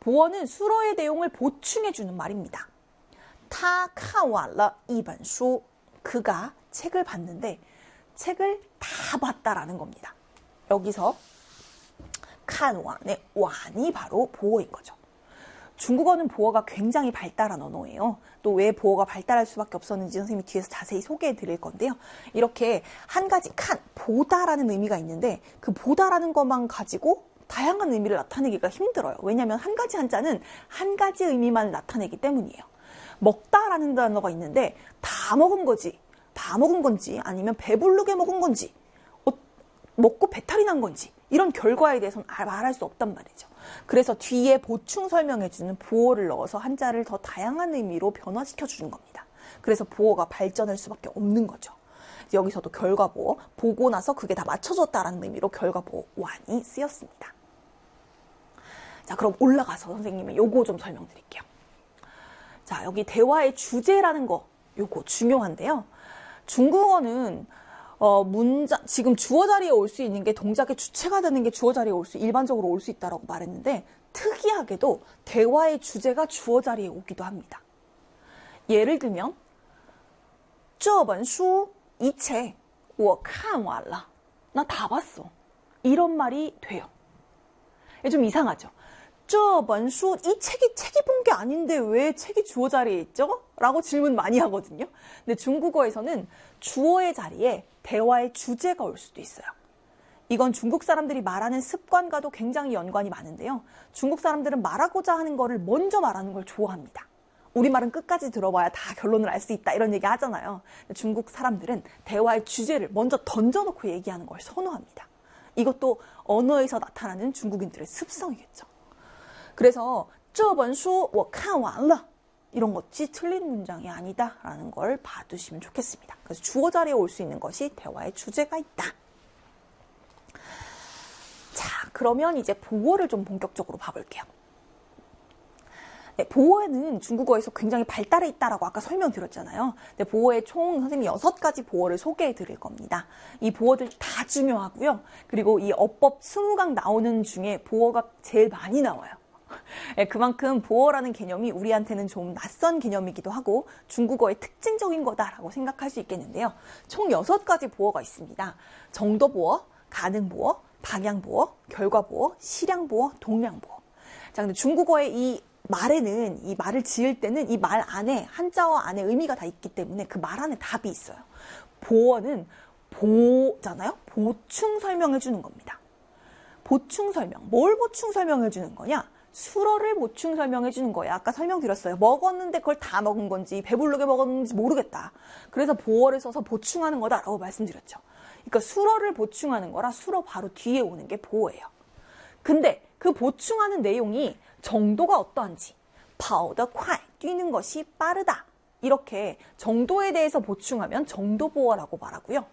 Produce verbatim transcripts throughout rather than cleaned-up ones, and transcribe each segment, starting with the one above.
보어는 수로의 내용을 보충해주는 말입니다. 他看完了一本书. 그가 책을 봤는데 책을 다 봤다라는 겁니다. 여기서 看完의 완이 바로 보어인 거죠. 중국어는 보어가 굉장히 발달한 언어예요. 또 왜 보어가 발달할 수밖에 없었는지 선생님이 뒤에서 자세히 소개해 드릴 건데요. 이렇게 한 가지 칸, 보다라는 의미가 있는데 그 보다라는 것만 가지고 다양한 의미를 나타내기가 힘들어요. 왜냐하면 한 가지 한자는 한 가지 의미만 나타내기 때문이에요. 먹다라는 단어가 있는데 다 먹은 거지, 다 먹은 건지 아니면 배부르게 먹은 건지 어, 먹고 배탈이 난 건지 이런 결과에 대해서는 말할 수 없단 말이죠. 그래서 뒤에 보충 설명해주는 보어를 넣어서 한자를 더 다양한 의미로 변화시켜주는 겁니다. 그래서 보어가 발전할 수밖에 없는 거죠. 여기서도 결과보어, 보고 나서 그게 다 맞춰졌다라는 의미로 결과보어 완이 쓰였습니다. 자, 그럼 올라가서 선생님이 요거 좀 설명드릴게요. 자, 여기 대화의 주제라는 거 요거 중요한데요. 중국어는 어, 문장, 지금 주어 자리에 올 수 있는 게 동작의 주체가 되는 게 주어 자리에 올 수, 일반적으로 올 수 있다라고 말했는데, 특이하게도 대화의 주제가 주어 자리에 오기도 합니다. 예를 들면, 这本书, 이 책, 我看完了. 나 다 봤어. 이런 말이 돼요. 좀 이상하죠? 这本书, 이 책이 책이 본 게 아닌데 왜 책이 주어 자리에 있죠? 라고 질문 많이 하거든요. 근데 중국어에서는 주어의 자리에 대화의 주제가 올 수도 있어요. 이건 중국 사람들이 말하는 습관과도 굉장히 연관이 많은데요. 중국 사람들은 말하고자 하는 거를 먼저 말하는 걸 좋아합니다. 우리말은 끝까지 들어봐야 다 결론을 알 수 있다 이런 얘기 하잖아요. 중국 사람들은 대화의 주제를 먼저 던져놓고 얘기하는 걸 선호합니다. 이것도 언어에서 나타나는 중국인들의 습성이겠죠. 그래서 这本书我看完了 이런 것이 틀린 문장이 아니다라는 걸 봐두시면 좋겠습니다. 그래서 주어 자리에 올 수 있는 것이 대화의 주제가 있다. 자, 그러면 이제 보어를 좀 본격적으로 봐볼게요. 네, 보어는 중국어에서 굉장히 발달해 있다라고 아까 설명드렸잖아요. 네, 보어에 총 선생님이 여섯 가지 보어를 소개해 드릴 겁니다. 이 보어들 다 중요하고요. 그리고 이 어법 스무 강 나오는 중에 보어가 제일 많이 나와요. 네, 그만큼 보어라는 개념이 우리한테는 좀 낯선 개념이기도 하고 중국어의 특징적인 거다라고 생각할 수 있겠는데요. 총 여섯 가지 보어가 있습니다. 정도보어, 가능보어, 방향보어, 결과보어, 실향보어, 동량보어. 자, 근데 중국어의 이 말에는 이 말을 지을 때는 이 말 안에 한자어 안에 의미가 다 있기 때문에 그 말 안에 답이 있어요. 보어는 보잖아요. 보충 설명해 주는 겁니다. 보충 설명. 뭘 보충 설명해 주는 거냐? 수로를 보충 설명해 주는 거예요. 아까 설명드렸어요. 먹었는데 그걸 다 먹은 건지 배부르게 먹었는지 모르겠다. 그래서 보어를 써서 보충하는 거다라고 말씀드렸죠. 그러니까 수로를 보충하는 거라 수로 바로 뒤에 오는 게 보어예요. 근데 그 보충하는 내용이 정도가 어떠한지, 跑得快, 뛰는 것이 빠르다. 이렇게 정도에 대해서 보충하면 정도보어라고 말하고요.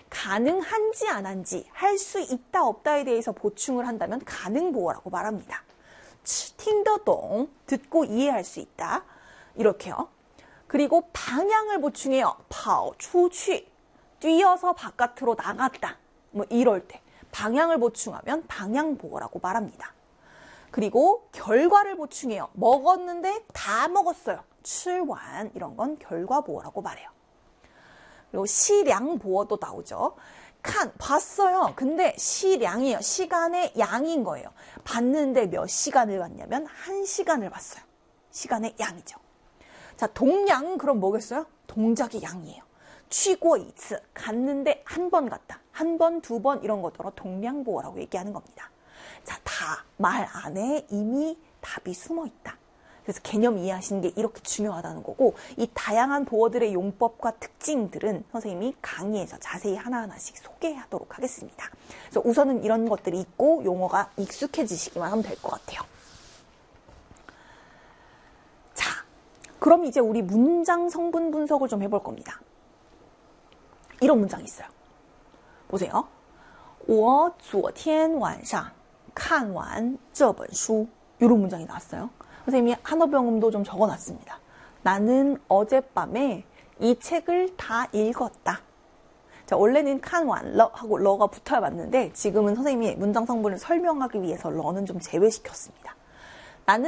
가능한지 안 한지, 할 수 있다 없다에 대해서 보충을 한다면 가능보어라고 말합니다. 听得懂, 듣고 이해할 수 있다. 이렇게요. 그리고 방향을 보충해요. 跑出去, 뛰어서 바깥으로 나갔다. 뭐 이럴 때 방향을 보충하면 방향보어라고 말합니다. 그리고 결과를 보충해요. 먹었는데 다 먹었어요. 吃完, 이런 건 결과보어라고 말해요. 그리고 시량보어도 나오죠. 칸, 봤어요. 근데 시량이에요. 시간의 양인 거예요. 봤는데 몇 시간을 봤냐면 한 시간을 봤어요. 시간의 양이죠. 자, 동량은 그럼 뭐겠어요? 동작의 양이에요. 취고 이츠, 갔는데 한 번 갔다. 한 번, 두 번 이런 것들로 동량보어라고 얘기하는 겁니다. 자, 다 말 안에 이미 답이 숨어 있다. 그래서 개념 이해하시는 게 이렇게 중요하다는 거고, 이 다양한 보어들의 용법과 특징들은 선생님이 강의에서 자세히 하나하나씩 소개하도록 하겠습니다. 그래서 우선은 이런 것들이 있고 용어가 익숙해지시기만 하면 될 것 같아요. 자, 그럼 이제 우리 문장 성분 분석을 좀 해볼 겁니다. 이런 문장이 있어요. 보세요. 我昨天晚上看完这本书. 이런 문장이 나왔어요. 선생님이 한어병음도 좀 적어놨습니다. 나는 어젯밤에 이 책을 다 읽었다. 자, 원래는 칸완, 러 하고 러가 붙어야 맞는데 지금은 선생님이 문장 성분을 설명하기 위해서 러는 좀 제외시켰습니다.